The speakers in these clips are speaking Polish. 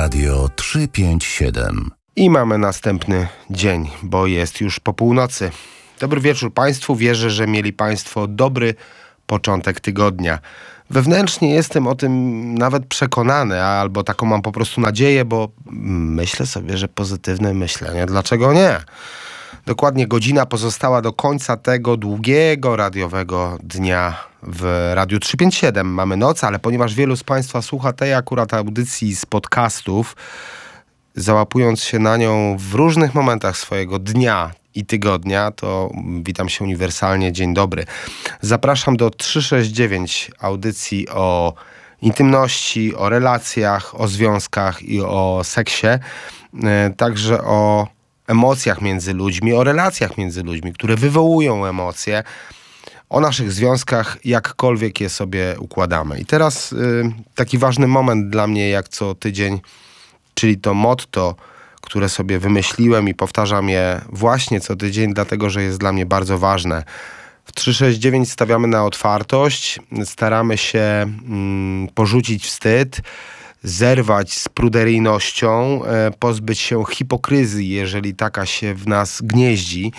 Radio 357. I mamy następny dzień, bo jest już po północy. Dobry wieczór Państwu. Wierzę, że mieli Państwo dobry początek tygodnia. Wewnętrznie jestem o tym nawet przekonany, albo taką mam po prostu nadzieję, bo myślę sobie, że pozytywne myślenie, dlaczego nie? Dokładnie godzina pozostała do końca tego długiego radiowego dnia w Radiu 357. Mamy noc, ale ponieważ wielu z Państwa słucha tej akurat audycji z podcastów, załapując się na nią w różnych momentach swojego dnia i tygodnia, to witam się uniwersalnie. Dzień dobry. Zapraszam do 369 audycji o intymności, o relacjach, o związkach i o seksie. Także o emocjach między ludźmi, o relacjach między ludźmi, które wywołują emocje, o naszych związkach, jakkolwiek je sobie układamy. I teraz taki ważny moment dla mnie, jak co tydzień, czyli to motto, które sobie wymyśliłem i powtarzam je właśnie co tydzień, dlatego że jest dla mnie bardzo ważne. W 369 stawiamy na otwartość, staramy się porzucić wstyd, zerwać z pruderyjnością, pozbyć się hipokryzji, jeżeli taka się w nas gnieździ.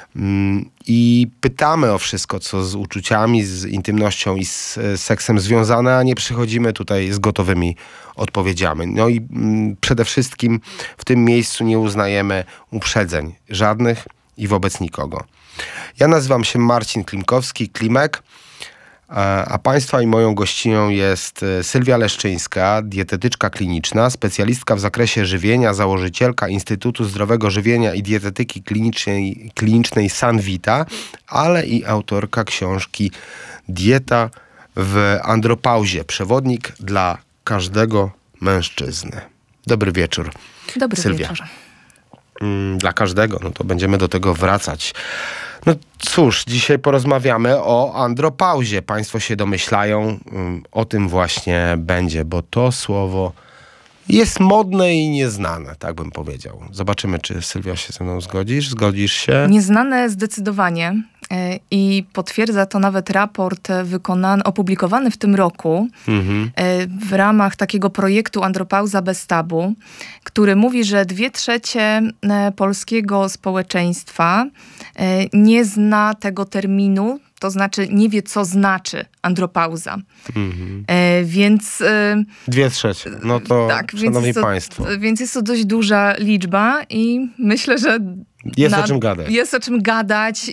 I pytamy o wszystko, co z uczuciami, z intymnością i z seksem związane, a nie przychodzimy tutaj z gotowymi odpowiedziami. No i przede wszystkim w tym miejscu nie uznajemy uprzedzeń żadnych i wobec nikogo. Ja nazywam się Marcin Klimkowski, Klimek, a Państwa i moją gościnią jest Sylwia Leszczyńska, dietetyczka kliniczna, specjalistka w zakresie żywienia, założycielka Instytutu Zdrowego Żywienia i Dietetyki Klinicznej Sanvita, ale i autorka książki Dieta w andropauzie. Przewodnik dla każdego mężczyzny. Dobry wieczór, Dobry Sylwia. wieczór. Dla każdego, no to będziemy do tego wracać. No cóż, dzisiaj porozmawiamy o andropauzie. Państwo się domyślają, o tym właśnie będzie, bo to słowo jest modne i nieznane, tak bym powiedział. Zobaczymy, czy Sylwia się ze mną zgodzisz? Zgodzisz się? Nieznane zdecydowanie i potwierdza to nawet raport opublikowany w tym roku w ramach takiego projektu Andropauza bez tabu, który mówi, że 2/3 polskiego społeczeństwa nie zna tego terminu, to znaczy nie wie, co znaczy andropauza. Więc 2/3. No to, tak, szanowni państwo. Więc jest to dość duża liczba i myślę, że jest o czym gadać. Jest o czym gadać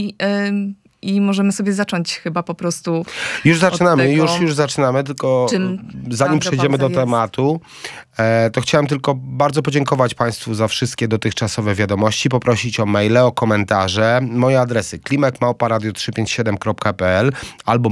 i możemy sobie zacząć chyba po prostu. Już zaczynamy, już zaczynamy, tylko zanim przejdziemy do tematu, to chciałem tylko bardzo podziękować Państwu za wszystkie dotychczasowe wiadomości, poprosić o maile, o komentarze. Moje adresy: klimek@radio357.pl albo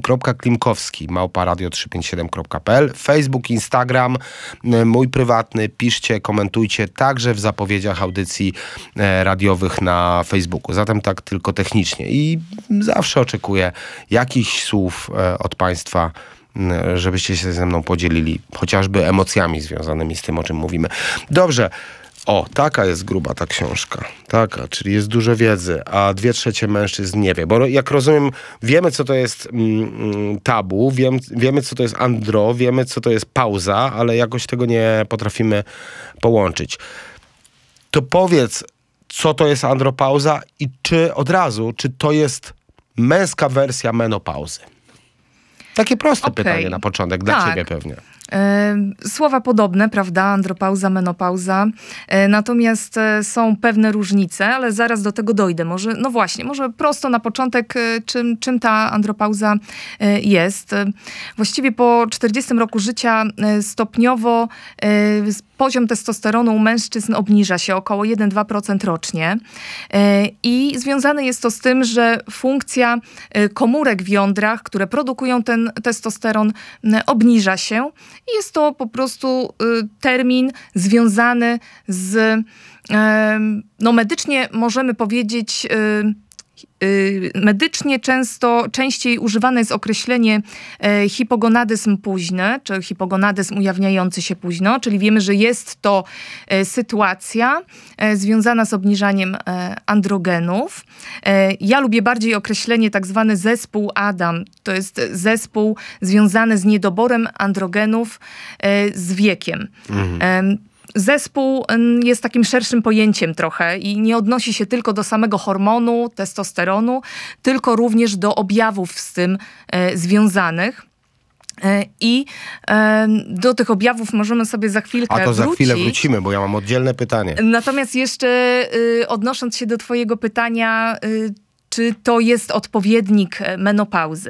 marcin.klimkowski@radio357.pl, Facebook, Instagram, mój prywatny. Piszcie, komentujcie, także w zapowiedziach audycji radiowych na Facebooku. Zatem tak tylko technicznie. I zawsze oczekuję jakichś słów od Państwa, żebyście się ze mną podzielili chociażby emocjami związanymi z tym, o czym mówimy. Dobrze. O, taka jest gruba ta książka. Taka, czyli jest dużo wiedzy, a 2/3 mężczyzn nie wie. Bo jak rozumiem, wiemy, co to jest tabu, wiemy, co to jest andro, wiemy, co to jest pauza, ale jakoś tego nie potrafimy połączyć. To powiedz, co to jest andropauza i czy to jest męska wersja menopauzy? Takie proste pytanie na początek, dla ciebie pewnie. Słowa podobne, prawda? Andropauza, menopauza. Natomiast są pewne różnice, ale zaraz do tego dojdę. Może prosto na początek, czym ta andropauza jest. Właściwie po 40 roku życia stopniowo poziom testosteronu u mężczyzn obniża się około 1-2% rocznie. I związane jest to z tym, że funkcja komórek w jądrach, które produkują ten testosteron, obniża się. I jest to po prostu termin związany z, medycznie możemy powiedzieć, Medycznie częściej używane jest określenie hipogonadyzm późny, czy hipogonadyzm ujawniający się późno, czyli wiemy, że jest to sytuacja związana z obniżaniem androgenów. Ja lubię bardziej określenie tak zwany zespół Adam. To jest zespół związany z niedoborem androgenów z wiekiem. Zespół jest takim szerszym pojęciem trochę i nie odnosi się tylko do samego hormonu, testosteronu, tylko również do objawów z tym związanych. I do tych objawów możemy sobie za chwilkę wrócić. A to za chwilę wrócimy, bo ja mam oddzielne pytanie. Natomiast jeszcze odnosząc się do twojego pytania, czy to jest odpowiednik menopauzy?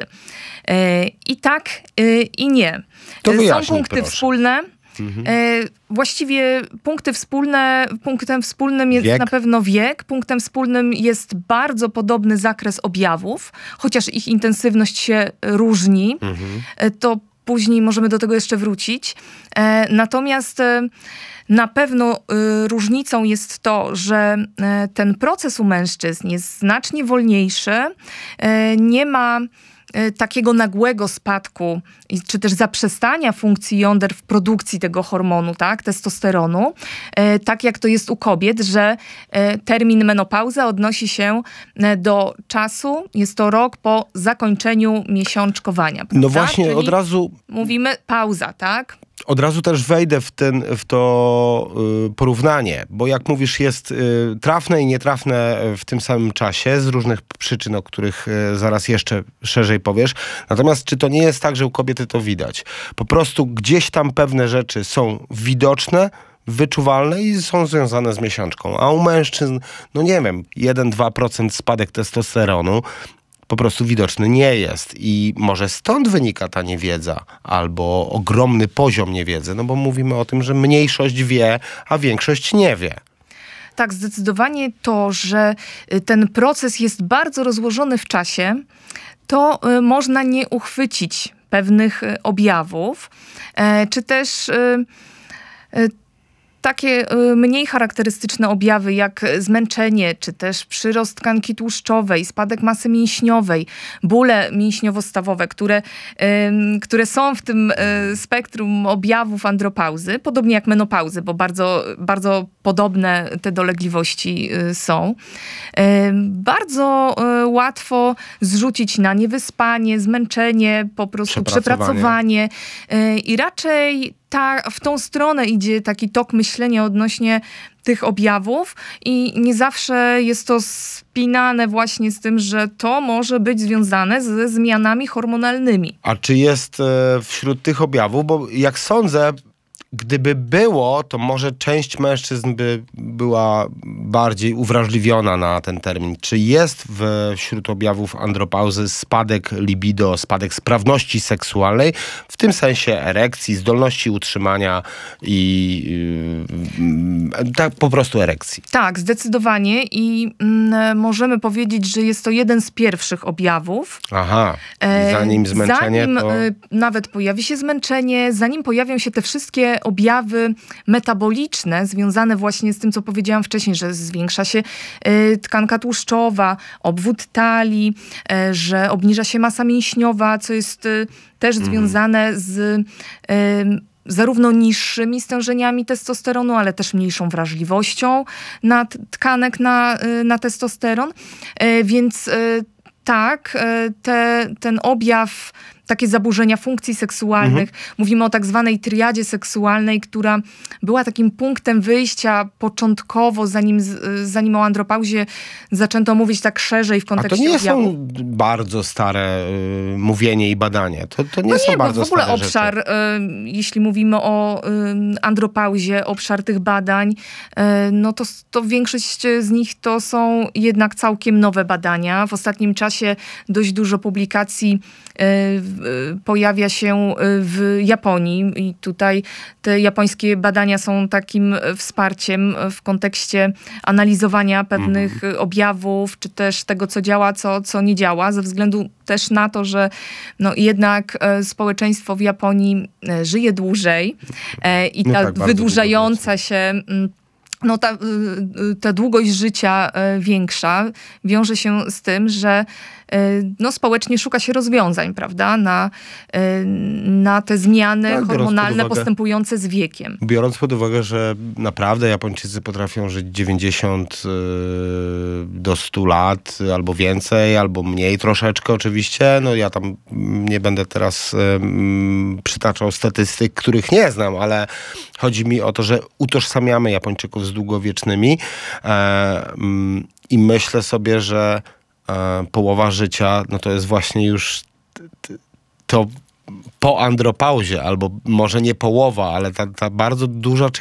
I tak, i nie. To wyjaśnij, są punkty proszę. wspólne. Właściwie punktem wspólnym jest wiek? Na pewno wiek. Punktem wspólnym jest bardzo podobny zakres objawów, chociaż ich intensywność się różni. To później możemy do tego jeszcze wrócić. Natomiast na pewno różnicą jest to, że ten proces u mężczyzn jest znacznie wolniejszy, nie ma takiego nagłego spadku, czy też zaprzestania funkcji jąder w produkcji tego hormonu, tak, testosteronu, tak jak to jest u kobiet, że termin menopauza odnosi się do czasu, jest to rok po zakończeniu miesiączkowania. Prawda? No właśnie, czyli od razu... mówimy pauza, tak? Od razu też wejdę w to porównanie, bo jak mówisz, jest trafne i nietrafne w tym samym czasie z różnych przyczyn, o których zaraz jeszcze szerzej powiesz. Natomiast czy to nie jest tak, że u kobiety to widać? Po prostu gdzieś tam pewne rzeczy są widoczne, wyczuwalne i są związane z miesiączką. A u mężczyzn, no nie wiem, 1-2% spadek testosteronu po prostu widoczny nie jest. I może stąd wynika ta niewiedza albo ogromny poziom niewiedzy, no bo mówimy o tym, że mniejszość wie, a większość nie wie. Tak, zdecydowanie to, że ten proces jest bardzo rozłożony w czasie, to można nie uchwycić pewnych objawów, czy też takie mniej charakterystyczne objawy jak zmęczenie, czy też przyrost tkanki tłuszczowej, spadek masy mięśniowej, bóle mięśniowo-stawowe, które są w tym spektrum objawów andropauzy, podobnie jak menopauzy, bo bardzo, bardzo podobne te dolegliwości są. Bardzo łatwo zrzucić na niewyspanie, zmęczenie, po prostu przepracowanie. I raczej w tą stronę idzie taki tok myślenia odnośnie tych objawów i nie zawsze jest to spinane właśnie z tym, że to może być związane ze zmianami hormonalnymi. A czy jest wśród tych objawów, bo jak sądzę, gdyby było, to może część mężczyzn by była bardziej uwrażliwiona na ten termin. Czy jest wśród objawów andropauzy spadek libido, spadek sprawności seksualnej, w tym sensie erekcji, zdolności utrzymania i tak po prostu erekcji? Tak, zdecydowanie i możemy powiedzieć, że jest to jeden z pierwszych objawów. Aha, zanim zmęczenie to... nawet pojawi się zmęczenie, zanim pojawią się te wszystkie objawy metaboliczne związane właśnie z tym, co powiedziałam wcześniej, że zwiększa się tkanka tłuszczowa, obwód talii, że obniża się masa mięśniowa, co jest też związane z zarówno niższymi stężeniami testosteronu, ale też mniejszą wrażliwością tkanek na testosteron. Więc tak, ten objaw, takie zaburzenia funkcji seksualnych. Mówimy o tak zwanej triadzie seksualnej, która była takim punktem wyjścia początkowo, zanim o andropauzie zaczęto mówić tak szerzej w kontekście objawów. A to nie objawów. są bardzo stare mówienie i badanie. To nie są bardzo w ogóle stare obszar, rzeczy. jeśli mówimy o andropauzie, obszar tych badań, no to większość z nich to są jednak całkiem nowe badania. W ostatnim czasie dość dużo publikacji pojawia się w Japonii i tutaj te japońskie badania są takim wsparciem w kontekście analizowania pewnych objawów, czy też tego, co działa, co nie działa, ze względu też na to, że no jednak społeczeństwo w Japonii żyje dłużej i ta tak, bardzo wydłużająca się no ta długość życia większa wiąże się z tym, że no społecznie szuka się rozwiązań, prawda, na te zmiany hormonalne postępujące z wiekiem. Biorąc pod uwagę, że naprawdę Japończycy potrafią żyć 90 do 100 lat, albo więcej, albo mniej troszeczkę oczywiście. No ja tam nie będę teraz przytaczał statystyk, których nie znam, ale chodzi mi o to, że utożsamiamy Japończyków z długowiecznymi i myślę sobie, że połowa życia, no to jest właśnie już to po andropauzie, albo może nie połowa, ale ta bardzo duża część